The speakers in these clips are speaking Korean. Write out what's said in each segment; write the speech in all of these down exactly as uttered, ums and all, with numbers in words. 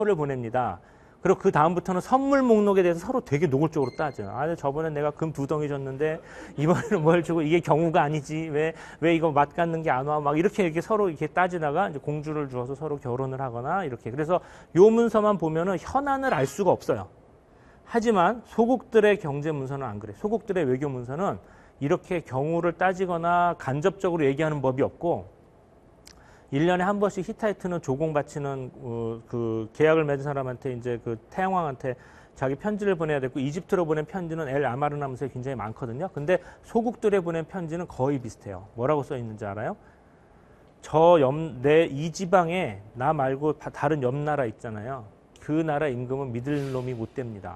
를 보냅니다. 그리고 그 다음부터는 선물 목록에 대해서 서로 되게 노골적으로 따져. 아, 저번에 내가 금 두 덩이 줬는데 이번에는 뭘 주고 이게 경우가 아니지. 왜, 왜 이거 맛 갖는 게 안 와? 막 이렇게 이렇게 서로 이렇게 따지다가 이제 공주를 주어서 서로 결혼을 하거나 이렇게. 그래서 요 문서만 보면은 현안을 알 수가 없어요. 하지만 소국들의 경제 문서는 안 그래. 소국들의 외교 문서는 이렇게 경우를 따지거나 간접적으로 얘기하는 법이 없고 일 년에 한 번씩 히타이트는 조공 바치는 어, 그 계약을 맺은 사람한테 이제 그 태양왕한테 자기 편지를 보내야 되고 이집트로 보낸 편지는 엘 아마르나 문서에 굉장히 많거든요. 근데 소국들에 보낸 편지는 거의 비슷해요. 뭐라고 써 있는지 알아요? 저 옆, 내 이 지방에 나 말고 다른 옆 나라 있잖아요. 그 나라 임금은 믿을 놈이 못 됩니다.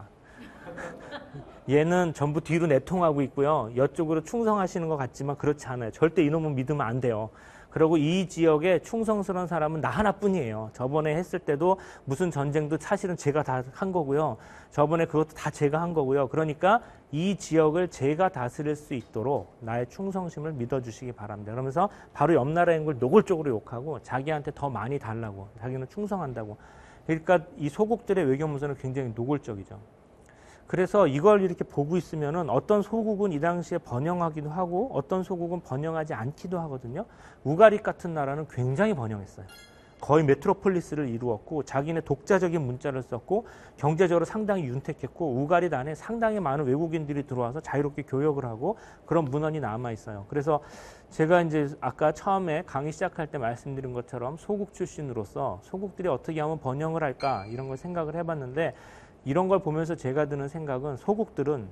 얘는 전부 뒤로 내통하고 있고요. 이쪽으로 충성하시는 것 같지만 그렇지 않아요. 절대 이놈은 믿으면 안 돼요. 그리고 이 지역에 충성스러운 사람은 나 하나뿐이에요. 저번에 했을 때도 무슨 전쟁도 사실은 제가 다 한 거고요. 저번에 그것도 다 제가 한 거고요. 그러니까 이 지역을 제가 다스릴 수 있도록 나의 충성심을 믿어주시기 바랍니다. 그러면서 바로 옆 나라인 걸 노골적으로 욕하고 자기한테 더 많이 달라고, 자기는 충성한다고. 그러니까 이 소국들의 외교 문서는 굉장히 노골적이죠. 그래서 이걸 이렇게 보고 있으면은 어떤 소국은 이 당시에 번영하기도 하고 어떤 소국은 번영하지 않기도 하거든요. 우가릭 같은 나라는 굉장히 번영했어요. 거의 메트로폴리스를 이루었고 자기네 독자적인 문자를 썼고 경제적으로 상당히 윤택했고 우가릭 안에 상당히 많은 외국인들이 들어와서 자유롭게 교역을 하고 그런 문헌이 남아 있어요. 그래서 제가 이제 아까 처음에 강의 시작할 때 말씀드린 것처럼 소국 출신으로서 소국들이 어떻게 하면 번영을 할까 이런 걸 생각을 해봤는데 이런 걸 보면서 제가 드는 생각은 소국들은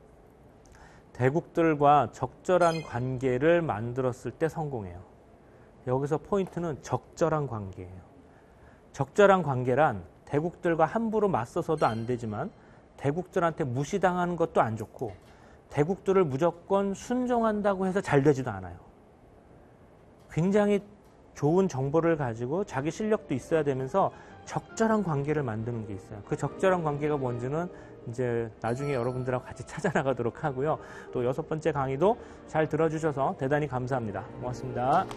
대국들과 적절한 관계를 만들었을 때 성공해요. 여기서 포인트는 적절한 관계예요. 적절한 관계란 대국들과 함부로 맞서서도 안 되지만 대국들한테 무시당하는 것도 안 좋고 대국들을 무조건 순종한다고 해서 잘 되지도 않아요. 굉장히 좋은 정보를 가지고 자기 실력도 있어야 되면서 적절한 관계를 만드는 게 있어요. 그 적절한 관계가 뭔지는 이제 나중에 여러분들하고 같이 찾아나가도록 하고요. 또 여섯 번째 강의도 잘 들어주셔서 대단히 감사합니다. 고맙습니다.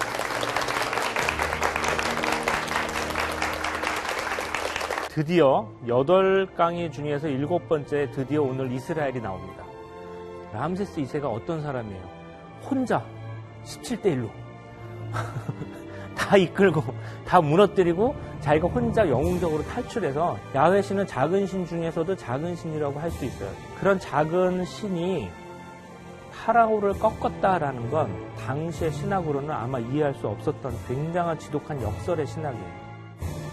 드디어 여덟 강의 중에서 일곱 번째 드디어 오늘 이스라엘이 나옵니다. 람세스 이 세가 어떤 사람이에요? 혼자 십칠 대 일로 다 이끌고 다 무너뜨리고 자기가 혼자 영웅적으로 탈출해서 야훼 신은 작은 신 중에서도 작은 신이라고 할 수 있어요. 그런 작은 신이 파라오를 꺾었다라는 건 당시의 신학으로는 아마 이해할 수 없었던 굉장한 지독한 역설의 신학이에요.